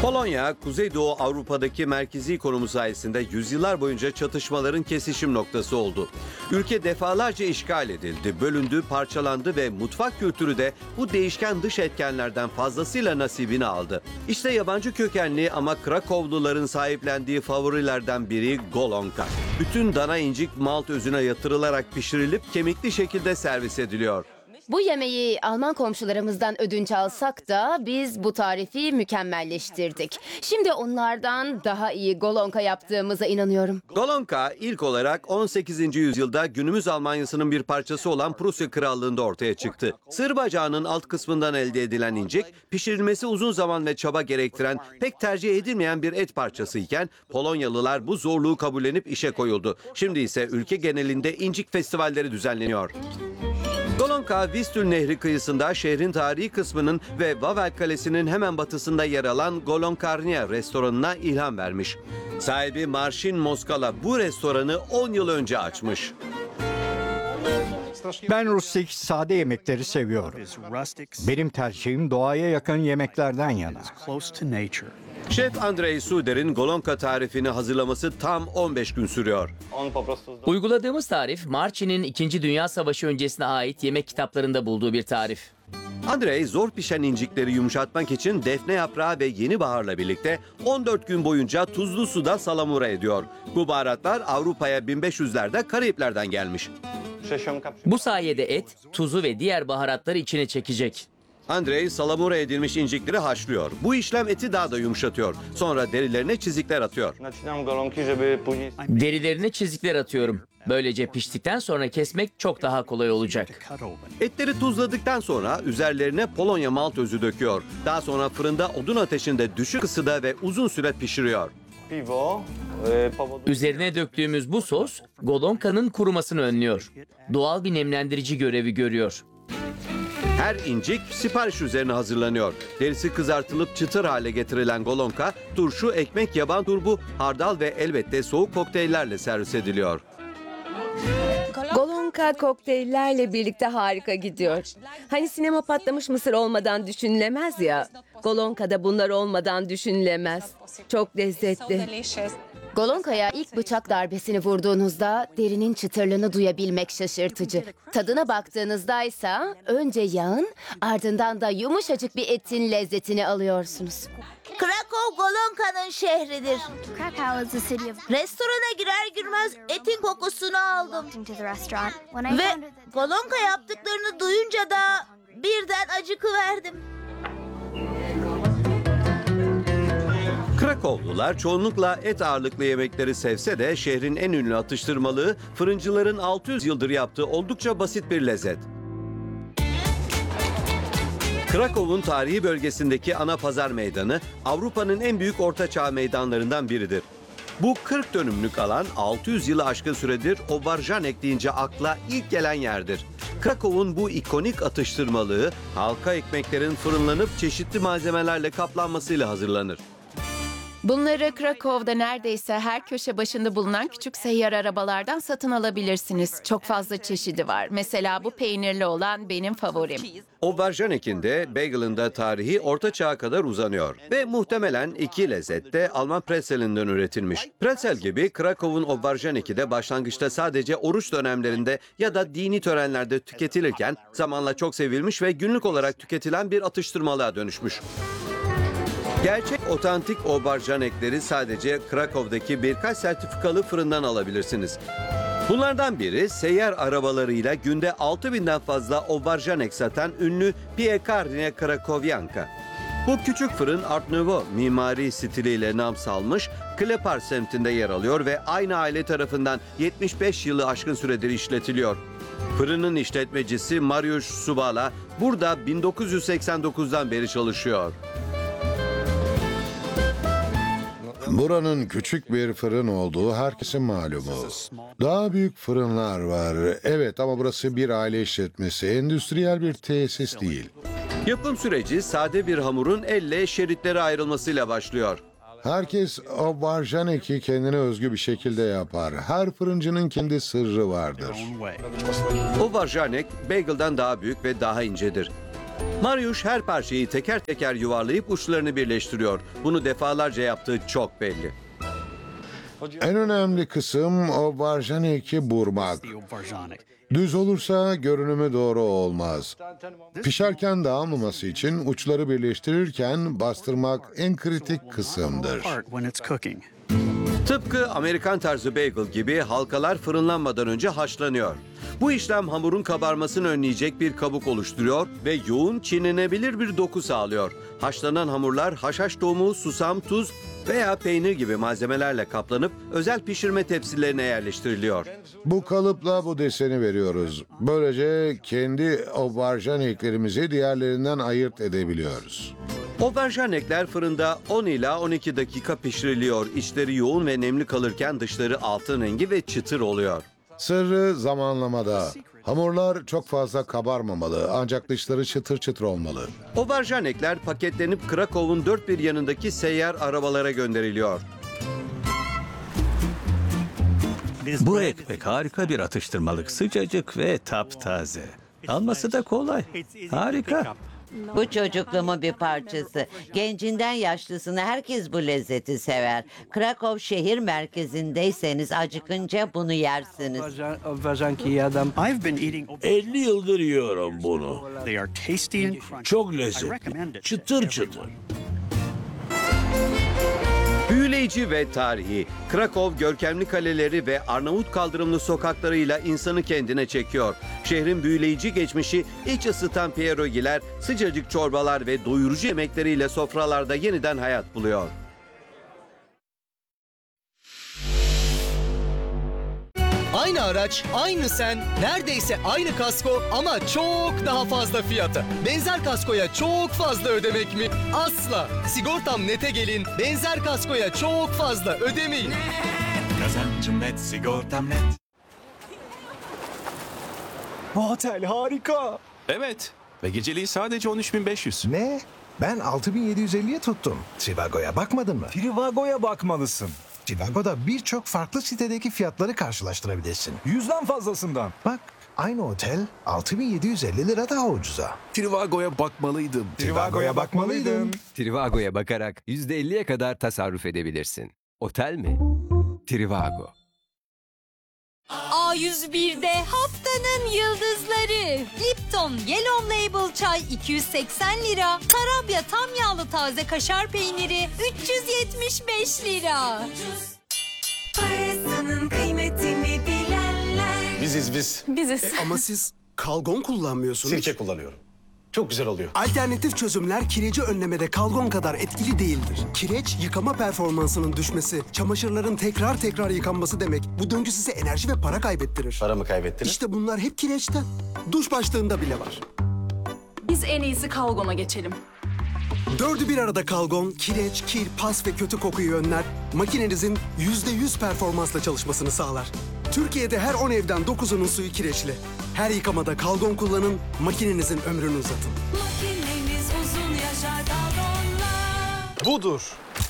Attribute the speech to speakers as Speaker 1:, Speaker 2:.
Speaker 1: Polonya, Kuzeydoğu Avrupa'daki merkezi konumu sayesinde yüzyıllar boyunca çatışmaların kesişim noktası oldu. Ülke defalarca işgal edildi, bölündü, parçalandı ve mutfak kültürü de bu değişken dış etkenlerden fazlasıyla nasibini aldı. İşte yabancı kökenli ama Krakowluların sahiplendiği favorilerden biri golonka. Bütün dana incik malt özüne yatırılarak pişirilip kemikli şekilde servis ediliyor.
Speaker 2: Bu yemeği Alman komşularımızdan ödünç alsak da biz bu tarifi mükemmelleştirdik. Şimdi onlardan daha iyi golonka yaptığımıza inanıyorum.
Speaker 1: Golonka ilk olarak 18. yüzyılda günümüz Almanya'sının bir parçası olan Prusya Krallığı'nda ortaya çıktı. Sığır bacağının alt kısmından elde edilen incik, pişirilmesi uzun zaman ve çaba gerektiren pek tercih edilmeyen bir et parçası iken Polonyalılar bu zorluğu kabullenip işe koyuldu. Şimdi ise ülke genelinde incik festivalleri düzenleniyor. Golonka, Vistül Nehri kıyısında şehrin tarihi kısmının ve Wawel Kalesi'nin hemen batısında yer alan Golonkarnia restoranına ilham vermiş. Sahibi Marcin Moskala bu restoranı 10 yıl önce açmış.
Speaker 3: Ben rustik sade yemekleri seviyorum. Benim tercihim doğaya yakın yemeklerden yana.
Speaker 1: Şef Andrei Suder'in Golonka tarifini hazırlaması tam 15 gün sürüyor.
Speaker 4: Uyguladığımız tarif, Marcin'in 2. Dünya Savaşı öncesine ait yemek kitaplarında bulduğu bir tarif.
Speaker 1: Andrei zor pişen incikleri yumuşatmak için defne yaprağı ve yeni baharla birlikte 14 gün boyunca tuzlu suda salamura ediyor. Bu baharatlar Avrupa'ya 1500'lerde Karayipler'den gelmiş.
Speaker 4: Bu sayede et, tuzu ve diğer baharatları içine çekecek.
Speaker 1: Andrei salamura edilmiş incikleri haşlıyor. Bu işlem eti daha da yumuşatıyor. Sonra derilerine çizikler atıyor.
Speaker 4: Derilerine çizikler atıyorum. Böylece piştikten sonra kesmek çok daha kolay olacak.
Speaker 1: Etleri tuzladıktan sonra üzerlerine Polonya malt özü döküyor. Daha sonra fırında odun ateşinde düşük ısıda ve uzun süre pişiriyor.
Speaker 4: Üzerine döktüğümüz bu sos, golonka'nın kurumasını önlüyor. Doğal bir nemlendirici görevi görüyor.
Speaker 1: Her incik sipariş üzerine hazırlanıyor. Derisi kızartılıp çıtır hale getirilen golonka, turşu, ekmek, yaban turbu, hardal ve elbette soğuk kokteyllerle servis ediliyor.
Speaker 5: Golonka kokteyllerle birlikte harika gidiyor. Hani sinema patlamış mısır olmadan düşünülemez ya. Golonka da bunlar olmadan düşünülemez. Çok lezzetli.
Speaker 2: Golonka'ya ilk bıçak darbesini vurduğunuzda derinin çıtırlığını duyabilmek şaşırtıcı. Tadına baktığınızda ise önce yağın ardından da yumuşacık bir etin lezzetini alıyorsunuz.
Speaker 6: Krakow Golonka'nın şehridir. Restorana girer girmez etin kokusunu aldım. Ve Golonka yaptıklarını duyunca da birden acıkıverdim.
Speaker 1: Krakowlular çoğunlukla et ağırlıklı yemekleri sevse de şehrin en ünlü atıştırmalığı fırıncıların 600 yıldır yaptığı oldukça basit bir lezzet. Krakow'un tarihi bölgesindeki ana pazar meydanı Avrupa'nın en büyük ortaçağ meydanlarından biridir. Bu 40 dönümlük alan 600 yılı aşkın süredir Obarjanek deyince akla ilk gelen yerdir. Krakow'un bu ikonik atıştırmalığı halka ekmeklerin fırınlanıp çeşitli malzemelerle kaplanmasıyla hazırlanır.
Speaker 7: Bunları Krakow'da neredeyse her köşe başında bulunan küçük seyyar arabalardan satın alabilirsiniz. Çok fazla çeşidi var. Mesela bu peynirli olan benim favorim.
Speaker 1: Obarjanek'in de bagel'ın da tarihi Orta Çağ'a kadar uzanıyor. Ve muhtemelen iki lezzet de Alman pretzelinden üretilmiş. Pretzel gibi Krakow'un Obarjanek'i de başlangıçta sadece oruç dönemlerinde ya da dini törenlerde tüketilirken zamanla çok sevilmiş ve günlük olarak tüketilen bir atıştırmalığa dönüşmüş. Gerçek otantik obarjanekleri sadece Krakow'daki birkaç sertifikalı fırından alabilirsiniz. Bunlardan biri seyyar arabalarıyla günde 6000'den fazla obarjanek satan ünlü Piekarnia Krakowianka. Bu küçük fırın Art Nouveau mimari stiliyle nam salmış, Klepar semtinde yer alıyor ve aynı aile tarafından 75 yılı aşkın süredir işletiliyor. Fırının işletmecisi Mariusz Subala burada 1989'dan beri çalışıyor.
Speaker 8: Buranın küçük bir fırın olduğu herkesin malumu. Daha büyük fırınlar var. Evet ama burası bir aile işletmesi, endüstriyel bir tesis değil.
Speaker 1: Yapım süreci sade bir hamurun elle şeritlere ayrılmasıyla başlıyor.
Speaker 8: Herkes o barjaneki kendine özgü bir şekilde yapar. Her fırıncının kendi sırrı vardır.
Speaker 1: Obarjanek bagel'dan daha büyük ve daha incedir. Mariusz her parçayı teker teker yuvarlayıp uçlarını birleştiriyor. Bunu defalarca yaptığı çok belli.
Speaker 8: En önemli kısım o varjaneki burmak. Düz olursa görünümü doğru olmaz. Pişerken dağılmaması için uçları birleştirirken bastırmak en kritik kısımdır.
Speaker 1: Tıpkı Amerikan tarzı bagel gibi halkalar fırınlanmadan önce haşlanıyor. Bu işlem hamurun kabarmasını önleyecek bir kabuk oluşturuyor ve yoğun, çiğnenebilir bir doku sağlıyor. Haşlanan hamurlar haşhaş tohumu, susam, tuz veya peynir gibi malzemelerle kaplanıp özel pişirme tepsilerine yerleştiriliyor.
Speaker 8: Bu kalıpla bu deseni veriyoruz. Böylece kendi ovarjaneklerimizi diğerlerinden ayırt edebiliyoruz.
Speaker 1: Ovarjanekler fırında 10 ila 12 dakika pişiriliyor. İçleri yoğun ve nemli kalırken dışları altın rengi ve çıtır oluyor.
Speaker 8: Sırrı zamanlamada. Hamurlar çok fazla kabarmamalı ancak dışları çıtır çıtır olmalı.
Speaker 1: Ovarjanekler paketlenip Krakow'un dört bir yanındaki seyyar arabalara gönderiliyor.
Speaker 9: Bu ekmek harika bir atıştırmalık. Sıcacık ve taptaze. Alması da kolay. Harika.
Speaker 10: Bu çocukluğumun bir parçası. Gencinden yaşlısına herkes bu lezzeti sever. Krakow şehir merkezindeyseniz acıkınca bunu yersiniz.
Speaker 11: 50 yıldır yiyorum bunu. Çok lezzetli. Çıtır çıtır.
Speaker 1: Büyüleyici ve tarihi. Krakow görkemli kaleleri ve Arnavut kaldırımlı sokaklarıyla insanı kendine çekiyor. Şehrin büyüleyici geçmişi, iç ısıtan pierogiler, sıcacık çorbalar ve doyurucu yemekleriyle sofralarda yeniden hayat buluyor.
Speaker 12: Aynı araç, aynı sen, neredeyse aynı kasko ama çok daha fazla fiyata. Benzer kaskoya çok fazla ödemek mi? Asla. Sigortam Net'e gelin, benzer kaskoya çok fazla ödemeyin.
Speaker 13: Kazancım net, sigortam net.
Speaker 14: Bu otel harika.
Speaker 13: Evet ve geceliği sadece 13.500.
Speaker 14: Ne? Ben 6.750'ye tuttum. Trivago'ya bakmadın mı? Trivago'ya bakmalısın. Trivago'da birçok farklı sitedeki fiyatları karşılaştırabilirsin. 100'den fazlasından. Bak, aynı otel 6.750 lira daha ucuza.
Speaker 13: Trivago'ya bakmalıydım.
Speaker 14: Trivago'ya bakmalıydın.
Speaker 15: Trivago'ya bakarak %50'ye kadar tasarruf edebilirsin. Otel mi? Trivago.
Speaker 16: A101'de haftanın yıldızları. Lipton Yellow Label çay 280 lira. Tarabya tam yağlı taze kaşar peyniri 375 lira. Parasının kıymetini bilenler.
Speaker 12: Biziz.
Speaker 17: Ama siz kalgon kullanmıyorsunuz.
Speaker 12: Sirke kullanıyorum. Çok güzel oluyor.
Speaker 17: Alternatif çözümler kireci önlemede kalgon kadar etkili değildir. Kireç, yıkama performansının düşmesi, çamaşırların tekrar yıkanması demek. Bu döngü size enerji ve para kaybettirir.
Speaker 12: Para mı kaybettin?
Speaker 17: İşte bunlar hep kireçten. Duş başlığında bile var.
Speaker 16: Biz en iyisi kalgona geçelim.
Speaker 17: Dördü bir arada kalgon, kireç, kir, pas ve kötü kokuyu önler. Makinenizin %100 performansla çalışmasını sağlar. Türkiye'de her 10 evden 9'unun suyu kireçli. Her yıkamada kalgon kullanın, makinenizin ömrünü uzatın.
Speaker 16: Makinemiz uzun yaşar kalgonla.
Speaker 12: Budur.